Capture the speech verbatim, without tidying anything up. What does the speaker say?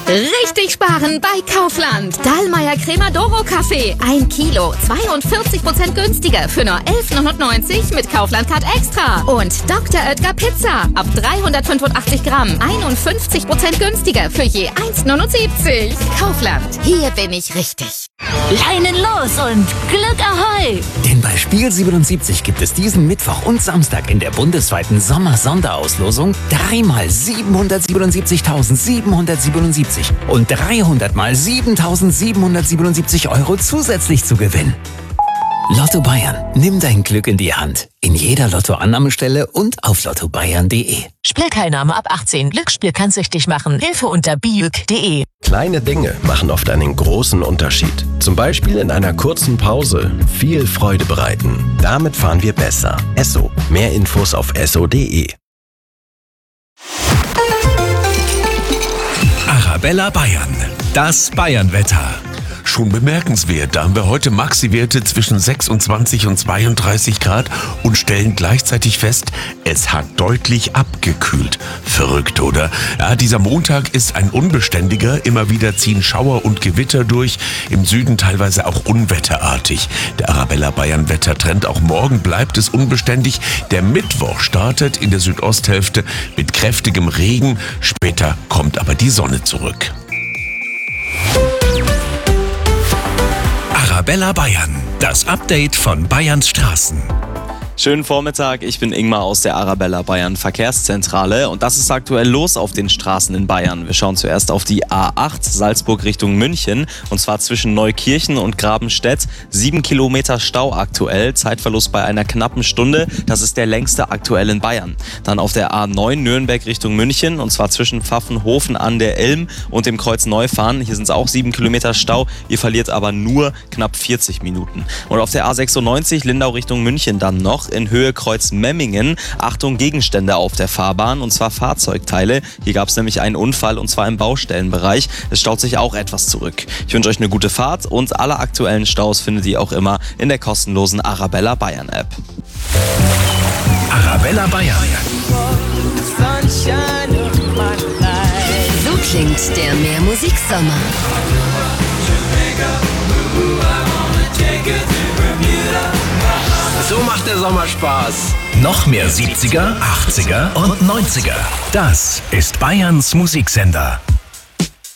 Richtig sparen bei Kaufland. Dallmayr Cremodoro Kaffee. Ein Kilo. zweiundvierzig Prozent günstiger für nur elf neunundneunzig mit Kaufland Card Extra. Und Doktor Oetker Pizza. Ab dreihundertfünfundachtzig Gramm. einundfünfzig Prozent günstiger für je eins neunundsiebzig. Kaufland. Hier bin ich richtig. Leinen los und Glück Ahoi! Denn bei Spiel siebenundsiebzig gibt es diesen Mittwoch und Samstag in der bundesweiten Sommer-Sonderauslosung dreimal siebenhundertsiebenundsiebzigtausendsiebenhundertsiebenundsiebzig und dreihundert mal siebentausendsiebenhundertsiebenundsiebzig Euro zusätzlich zu gewinnen. Lotto Bayern. Nimm dein Glück in die Hand. In jeder Lottoannahmestelle und auf lotto bayern punkt de. Spielteilnahme ab achtzehn. Glücksspiel kann süchtig machen. Hilfe unter biüg punkt de. Kleine Dinge machen oft einen großen Unterschied. Zum Beispiel in einer kurzen Pause viel Freude bereiten. Damit fahren wir besser. Esso. Mehr Infos auf esso punkt de. Arabella Bayern. Das Bayernwetter. Schon bemerkenswert, da haben wir heute Maxi-Werte zwischen sechsundzwanzig und zweiunddreißig Grad und stellen gleichzeitig fest, es hat deutlich abgekühlt. Verrückt, oder? Ja, dieser Montag ist ein unbeständiger, immer wieder ziehen Schauer und Gewitter durch, im Süden teilweise auch unwetterartig. Der Arabella Bayern Wettertrend, auch morgen bleibt es unbeständig. Der Mittwoch startet in der Südosthälfte mit kräftigem Regen, später kommt aber die Sonne zurück. Arabella Bayern, das Update von Bayerns Straßen. Schönen Vormittag, ich bin Ingmar aus der Arabella Bayern Verkehrszentrale und das ist aktuell los auf den Straßen in Bayern. Wir schauen zuerst auf die A acht Salzburg Richtung München und zwar zwischen Neukirchen und Grabenstedt. Sieben Kilometer Stau aktuell, Zeitverlust bei einer knappen Stunde. Das ist der längste aktuell in Bayern. Dann auf der A neun Nürnberg Richtung München und zwar zwischen Pfaffenhofen an der Ilm und dem Kreuz Neufahren. Hier sind es auch sieben Kilometer Stau, ihr verliert aber nur knapp vierzig Minuten. Und auf der A sechsundneunzig Lindau Richtung München dann noch in Höhe Kreuz Memmingen. Achtung, Gegenstände auf der Fahrbahn und zwar Fahrzeugteile. Hier gab es nämlich einen Unfall und zwar im Baustellenbereich. Es staut sich auch etwas zurück. Ich wünsche euch eine gute Fahrt und alle aktuellen Staus findet ihr auch immer in der kostenlosen Arabella Bayern App. Arabella Bayern. So klingt der Mehrmusiksommer. So macht der Sommer Spaß. Noch mehr siebziger, achtziger und neunziger. Das ist Bayerns Musiksender.